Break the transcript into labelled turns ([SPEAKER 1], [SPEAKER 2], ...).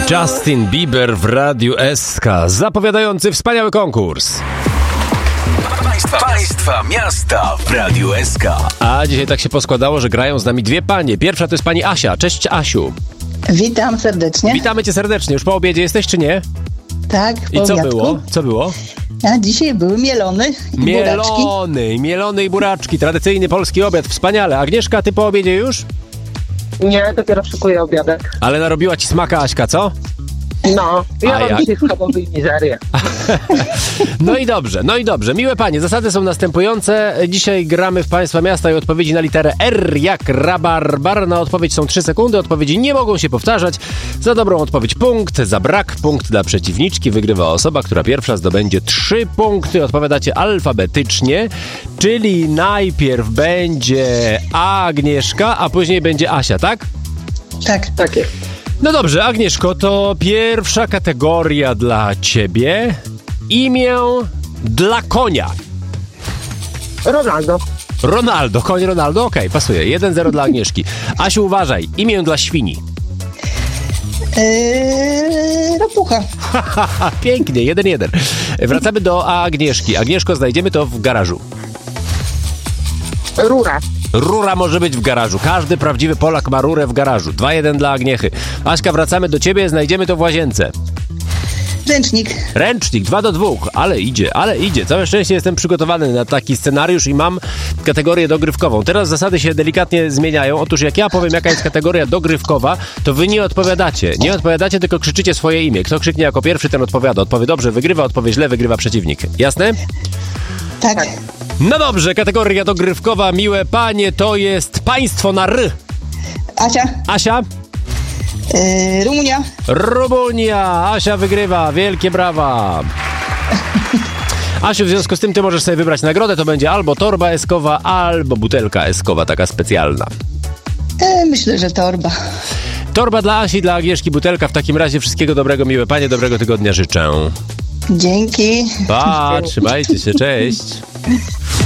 [SPEAKER 1] Justin Bieber w Radiu SK, zapowiadający wspaniały konkurs.
[SPEAKER 2] Państwa miasta w Radiu SK.
[SPEAKER 1] A dzisiaj tak się poskładało, że grają z nami dwie panie. Pierwsza to jest pani Asia. Cześć, Asiu.
[SPEAKER 3] Witam serdecznie.
[SPEAKER 1] Witamy cię serdecznie. Już po obiedzie jesteś, czy nie?
[SPEAKER 3] Tak, po
[SPEAKER 1] I co
[SPEAKER 3] obiadku.
[SPEAKER 1] było? Co było?
[SPEAKER 3] A dzisiaj były mielony i buraczki.
[SPEAKER 1] Mielony i buraczki. Tradycyjny polski obiad. Wspaniale. Agnieszka, ty po obiedzie już?
[SPEAKER 4] Nie, dopiero szykuję obiadek.
[SPEAKER 1] Ale narobiła ci smaka Aśka, co?
[SPEAKER 4] No,
[SPEAKER 1] A
[SPEAKER 4] ja mam
[SPEAKER 1] jak?
[SPEAKER 4] dzisiaj schabowy i mizerię.
[SPEAKER 1] No i dobrze. Miłe panie, zasady są następujące. Dzisiaj gramy w państwa miasta i odpowiedzi na literę R jak rabarbar. Na odpowiedź są 3 sekundy. Odpowiedzi nie mogą się powtarzać. Za dobrą odpowiedź punkt, za brak punkt dla przeciwniczki. Wygrywa osoba, która pierwsza zdobędzie 3 punkty. Odpowiadacie alfabetycznie, czyli najpierw będzie Agnieszka, a później będzie Asia, tak?
[SPEAKER 3] Tak.
[SPEAKER 4] Tak jest.
[SPEAKER 1] No dobrze, Agnieszko, to pierwsza kategoria dla ciebie. Imię dla konia.
[SPEAKER 4] Ronaldo.
[SPEAKER 1] Koń Ronaldo, okej, pasuje. 1-0 dla Agnieszki. Asiu, uważaj, imię dla świni.
[SPEAKER 3] Rapucha.
[SPEAKER 1] Pięknie, 1-1. Wracamy do Agnieszki. Agnieszko, znajdziemy to w garażu.
[SPEAKER 4] Rura.
[SPEAKER 1] Rura może być w garażu. Każdy prawdziwy Polak ma rurę w garażu. 2-1 dla Agniechy. Aśka, wracamy do ciebie, znajdziemy to w łazience.
[SPEAKER 3] Ręcznik.
[SPEAKER 1] Ręcznik, 2-2, ale idzie. Całe szczęście jestem przygotowany na taki scenariusz i mam kategorię dogrywkową. Teraz zasady się delikatnie zmieniają. Otóż jak ja powiem, jaka jest kategoria dogrywkowa, to wy nie odpowiadacie. Nie odpowiadacie, tylko krzyczycie swoje imię. Kto krzyknie jako pierwszy, ten odpowiada. Odpowie dobrze, wygrywa, odpowie źle, wygrywa przeciwnik. Jasne?
[SPEAKER 3] Tak.
[SPEAKER 1] No dobrze, kategoria dogrywkowa, miłe panie, to jest państwo na R. Asia?
[SPEAKER 3] Rumunia.
[SPEAKER 1] Rumunia. Asia wygrywa. Wielkie brawa. Asiu, w związku z tym ty możesz sobie wybrać nagrodę. To będzie albo torba eskowa, albo butelka eskowa, taka specjalna.
[SPEAKER 3] Myślę, że torba.
[SPEAKER 1] Torba dla Asi, dla Agnieszki, butelka. W takim razie wszystkiego dobrego, miłe panie, dobrego tygodnia życzę.
[SPEAKER 3] Dzięki.
[SPEAKER 1] Pa, trzymajcie się, cześć.